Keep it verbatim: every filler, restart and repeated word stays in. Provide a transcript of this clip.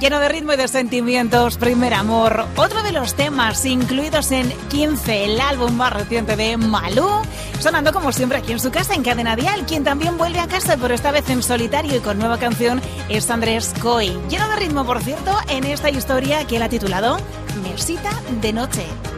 Lleno de ritmo y de sentimientos, Primer Amor, otro de los temas incluidos en quince, el álbum más reciente de Malú, sonando como siempre aquí en su casa, en Cadena Dial. Quien también vuelve a casa, pero esta vez en solitario y con nueva canción, es Andrés Coy. Lleno de ritmo, por cierto, en esta historia que él ha titulado Mesita de Noche.